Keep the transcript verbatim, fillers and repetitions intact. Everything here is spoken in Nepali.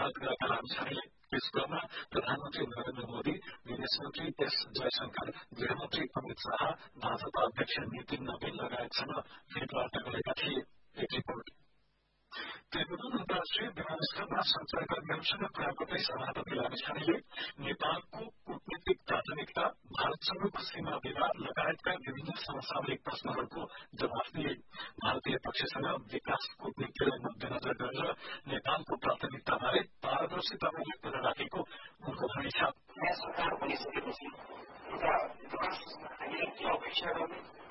लगायत गरेका लामिछानेले यसक्रमा प्रधानमन्त्री नरेन्द्र मोदी, विदेश मन्त्री एस जयशंकर, गृहमन्त्री अमित शाह, भाजपा अध्यक्ष नितिन नवीन लगायतसँग भेटवार्ता गरेका थिए। एक रिपोर्ट। त्रिभुवन अन्तर्राष्ट्रिय विमानस्थलमा संचारकर्मीहरूसँग कुरा गर्दै सभापति लामिछानेले नेपालको कूटनीतिक प्राथमिकता, भारतसँगको सीमा विवाद लगायतका विभिन्न समसामयिक प्रश्नहरूको जवाफ दिए। भारतीय पक्षसँग विकास कूटनीतिलाई मध्यनजर गरेर नेपालको प्राथमिकताबारे पारदर्शितापूर्वक कुरा राखेको उनको भनाइ छ। नयाँ सरकार बनिसकेपछि एउटा विकासमा हामीले के अपेक्षा गर्ने